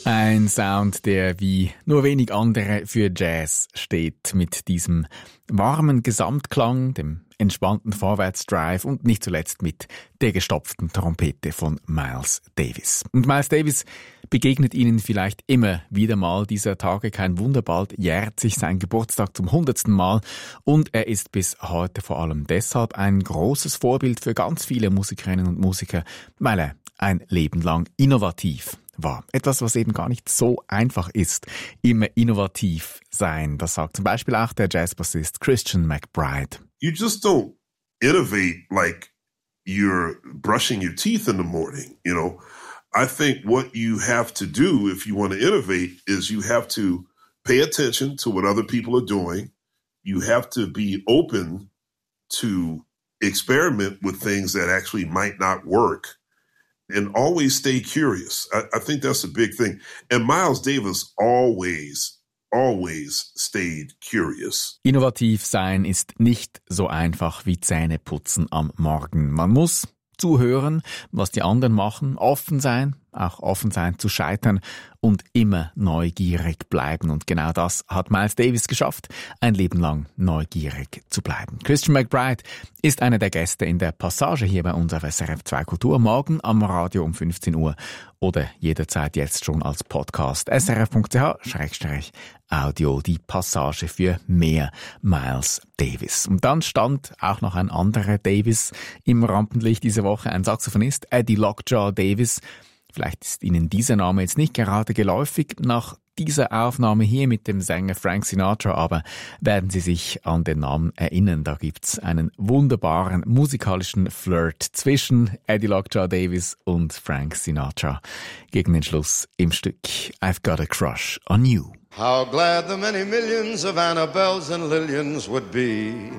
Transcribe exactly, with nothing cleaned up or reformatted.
Ein Sound, der wie nur wenig andere für Jazz steht, mit diesem warmen Gesamtklang, dem entspannten Vorwärtsdrive und nicht zuletzt mit der gestopften Trompete von Miles Davis. Und Miles Davis begegnet Ihnen vielleicht immer wieder mal dieser Tage. Kein Wunder, bald jährt sich sein Geburtstag zum hundertsten Mal und er ist bis heute vor allem deshalb ein großes Vorbild für ganz viele Musikerinnen und Musiker, weil er ein Leben lang innovativ war. Etwas, was eben gar nicht so einfach ist, immer innovativ sein. Das sagt zum Beispiel auch der Jazzbassist Christian McBride. You just don't innovate like you're brushing your teeth in the morning, you know. I think what you have to do if you want to innovate is you have to pay attention to what other people are doing. You have to be open to experiment with things that actually might not work. And always stay curious. I, I think that's a big thing. And Miles Davis always, always stayed curious. Innovativ sein ist nicht so einfach wie Zähne putzen am Morgen. Man muss zuhören, was die anderen machen, offen sein, auch offen sein zu scheitern und immer neugierig bleiben. Und genau das hat Miles Davis geschafft, ein Leben lang neugierig zu bleiben. Christian McBride ist einer der Gäste in der Passage hier bei uns auf S R F zwei Kultur, morgen am Radio um fünfzehn Uhr oder jederzeit jetzt schon als Podcast. S R F Punkt C H Schrägstrich Audio, die Passage für mehr Miles Davis. Und dann stand auch noch ein anderer Davis im Rampenlicht diese Woche, ein Saxophonist, Eddie Lockjaw Davis. Vielleicht ist Ihnen dieser Name jetzt nicht gerade geläufig nach dieser Aufnahme hier mit dem Sänger Frank Sinatra, aber werden Sie sich an den Namen erinnern. Da gibt's einen wunderbaren musikalischen Flirt zwischen Eddie Lockjaw Davis und Frank Sinatra. Gegen den Schluss im Stück I've Got a Crush on You. How glad the many millions of Annabelles and Lillians would be